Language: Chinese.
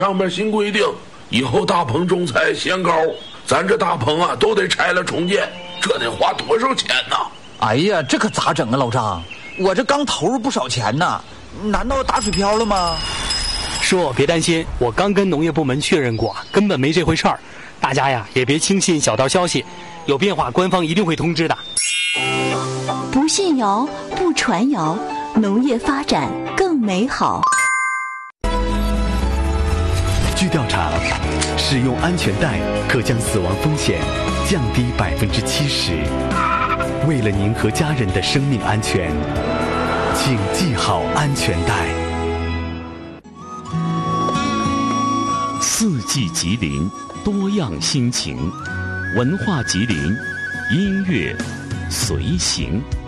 上面新规定，以后大棚种菜限高，咱这大棚啊都得拆了重建，这得花多少钱呢？ 哎呀，这可咋整啊，老张？我这刚投入不少钱呢，难道打水漂了吗？ 叔，别担心，我刚跟农业部门确认过，根本没这回事儿。大家呀，也别轻信小道消息，有变化官方一定会通知的。 不信谣，不传谣，农业发展更美好。 据调查，使用安全带可将死亡风险降低70%。为了您和家人的生命安全，请系好安全带。 四季吉林，多样心情，文化吉林，音乐随行。